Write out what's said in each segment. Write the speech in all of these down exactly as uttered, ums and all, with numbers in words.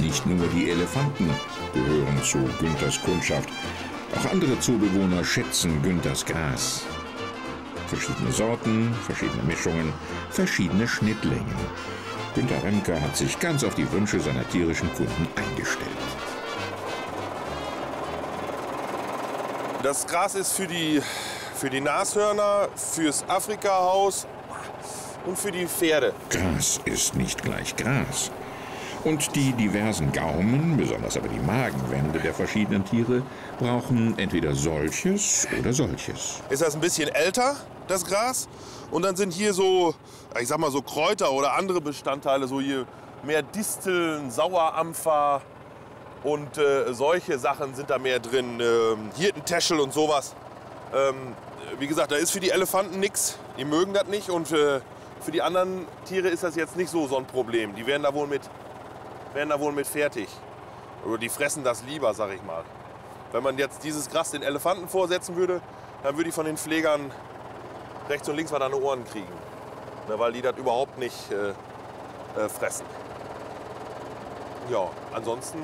Nicht nur die Elefanten gehören zu Günthers Kundschaft. Auch andere Zoobewohner schätzen Günthers Gras. Verschiedene Sorten, verschiedene Mischungen, verschiedene Schnittlängen. Günter Remke hat sich ganz auf die Wünsche seiner tierischen Kunden eingestellt. Das Gras ist für die, für die Nashörner, fürs Afrikahaus und für die Pferde. Gras ist nicht gleich Gras. Und die diversen Gaumen, besonders aber die Magenwände der verschiedenen Tiere, brauchen entweder solches oder solches. Ist das ein bisschen älter, das Gras? Und dann sind hier so, ich sag mal so Kräuter oder andere Bestandteile, so hier mehr Disteln, Sauerampfer und äh, solche Sachen sind da mehr drin. Ähm, Hirtentäschel und sowas. Ähm, wie gesagt, da ist für die Elefanten nichts. Die mögen das nicht und äh, für die anderen Tiere ist das jetzt nicht so so ein Problem. Die werden da wohl mit werden da wohl mit fertig. Oder die fressen das lieber, sag ich mal. Wenn man jetzt dieses Gras den Elefanten vorsetzen würde, dann würde ich von den Pflegern rechts und links was an die Ohren kriegen. Ne, weil die das überhaupt nicht äh, äh, fressen. Ja, ansonsten...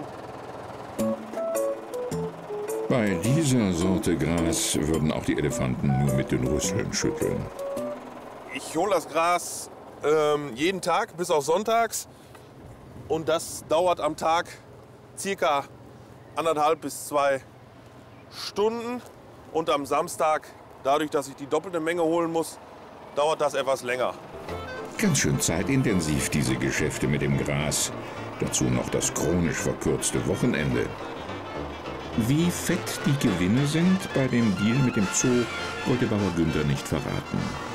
Bei dieser Sorte Gras würden auch die Elefanten nur mit den Rüsseln schütteln. Ich hole das Gras ähm, jeden Tag, bis auf sonntags. Und das dauert am Tag circa anderthalb bis zwei Stunden. Und am Samstag, dadurch, dass ich die doppelte Menge holen muss, dauert das etwas länger. Ganz schön zeitintensiv, diese Geschäfte mit dem Gras. Dazu noch das chronisch verkürzte Wochenende. Wie fett die Gewinne sind bei dem Deal mit dem Zoo, wollte Bauer Günther nicht verraten.